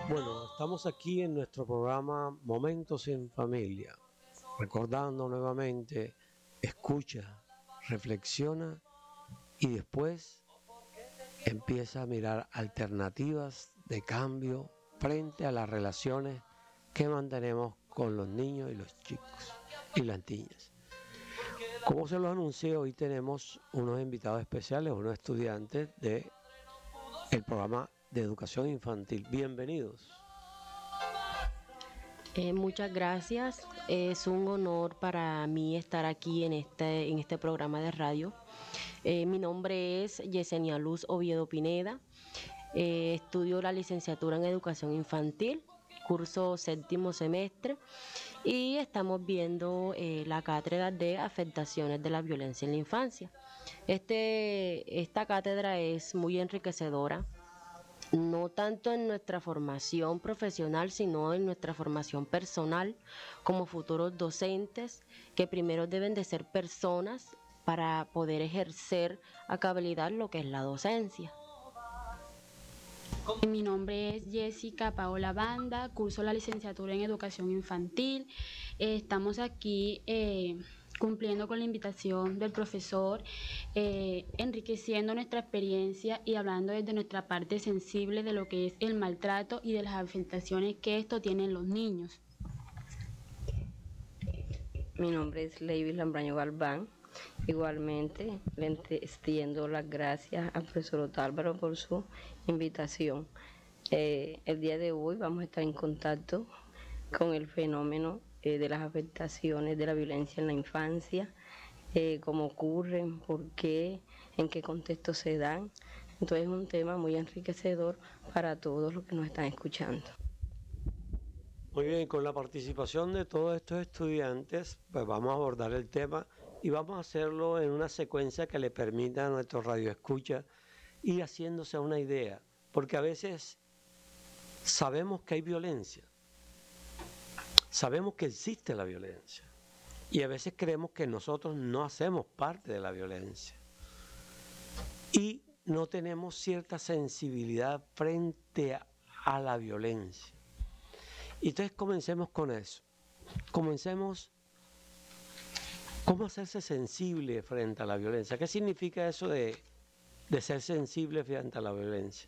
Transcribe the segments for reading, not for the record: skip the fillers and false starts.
Bueno, estamos aquí en nuestro programa Momentos en Familia, recordando nuevamente, escucha, reflexiona y después empieza a mirar alternativas de cambio frente a las relaciones que mantenemos con los niños y los chicos y las niñas. Como se lo anuncié, hoy tenemos unos invitados especiales, unos estudiantes del programa de educación infantil. Bienvenidos. Muchas gracias. Es un honor para mí estar aquí en este programa de radio. Mi nombre es Yesenia Luz Oviedo Pineda. Estudio la licenciatura en educación infantil, curso séptimo semestre, y estamos viendo la cátedra de afectaciones de la violencia en la infancia. Esta cátedra es muy enriquecedora, no tanto en nuestra formación profesional, sino en nuestra formación personal como futuros docentes, que primero deben de ser personas para poder ejercer a cabalidad lo que es la docencia. Mi nombre es Jessica Paola Banda, curso la licenciatura en educación infantil. Estamos aquí cumpliendo con la invitación del profesor, enriqueciendo nuestra experiencia y hablando desde nuestra parte sensible de lo que es el maltrato y de las afectaciones que esto tiene en los niños. Mi nombre es Leivis Lambraño Galván. Igualmente le extiendo las gracias al profesor Otálvaro por su invitación. El día de hoy vamos a estar en contacto con el fenómeno de las afectaciones de la violencia en la infancia, cómo ocurren, por qué, en qué contexto se dan. Entonces es un tema muy enriquecedor para todos los que nos están escuchando. Muy bien, con la participación de todos estos estudiantes, pues vamos a abordar el tema y vamos a hacerlo en una secuencia que le permita a nuestros radioescuchas ir haciéndose una idea, porque a veces sabemos que hay violencia, sabemos que existe la violencia y a veces creemos que nosotros no hacemos parte de la violencia y no tenemos cierta sensibilidad frente a la violencia. Y entonces comencemos con eso. Comencemos, ¿cómo hacerse sensible frente a la violencia? ¿Qué significa eso de ser sensible frente a la violencia?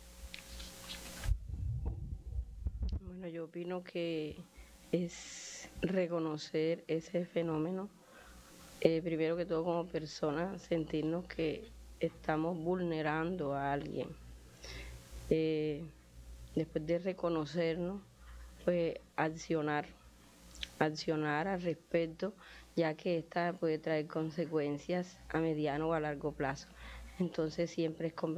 Bueno, yo opino que es reconocer ese fenómeno, primero que todo como persona, sentirnos que estamos vulnerando a alguien. Después de reconocernos, pues accionar al respecto, ya que esta puede traer consecuencias a mediano o a largo plazo. Entonces siempre es conveniente